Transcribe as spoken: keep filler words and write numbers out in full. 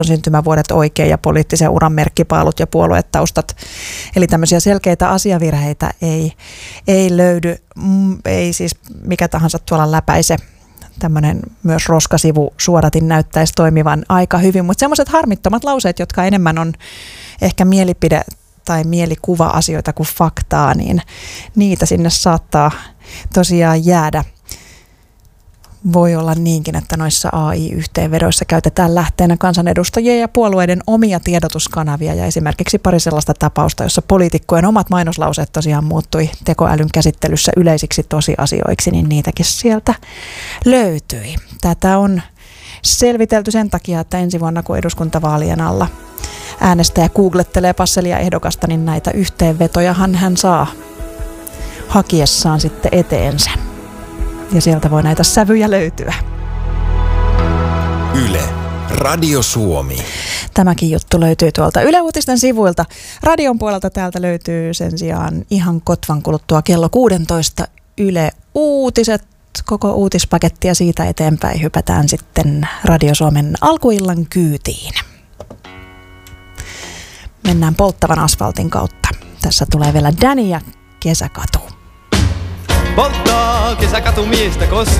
syntymävuodet oikein ja poliittisen uran merkkipaalut ja puoluetaustat. Eli tämmöisiä selkeitä asiavirheitä ei, ei löydy, ei siis mikä tahansa tuolla läpäise. Tämmöinen myös roskasivu suodatin näyttäisi toimivan aika hyvin, mutta semmoiset harmittomat lauseet, jotka enemmän on ehkä mielipide tai mielikuva-asioita kuin faktaa, niin niitä sinne saattaa tosiaan jäädä. Voi olla niinkin, että noissa A I-yhteenvedoissa käytetään lähteenä kansanedustajien ja puolueiden omia tiedotuskanavia ja esimerkiksi pari sellaista tapausta, jossa poliitikkojen omat mainoslauseet tosiaan muuttui tekoälyn käsittelyssä yleisiksi tosiasioiksi, niin niitäkin sieltä löytyi. Tätä on selvitelty sen takia, että ensi vuonna kun eduskuntavaalien alla äänestäjä googlettelee passelia ehdokasta, niin näitä yhteenvetojahan hän saa hakiessaan sitten eteensä. Ja sieltä voi näitä sävyjä löytyä. Yle, Radio Suomi. Tämäkin juttu löytyy tuolta Yle Uutisten sivuilta. Radion puolelta täältä löytyy sen sijaan ihan kotvan kuluttua kello kuusitoista Yle Uutiset. Koko uutispaketti ja siitä eteenpäin hypätään sitten Radio Suomen alkuillan kyytiin. Mennään polttavan asfaltin kautta. Tässä tulee vielä Danny ja Kesäkatu. Polttaa kesäkatu miestä, koska